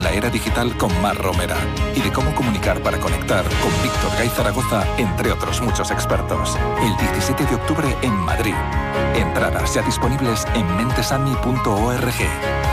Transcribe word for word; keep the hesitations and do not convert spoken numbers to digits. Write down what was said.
La era digital con Mar Romera y de cómo comunicar para conectar con Víctor Gay Zaragoza, entre otros muchos expertos. El diecisiete de octubre en Madrid. Entradas ya disponibles en mentesami punto org.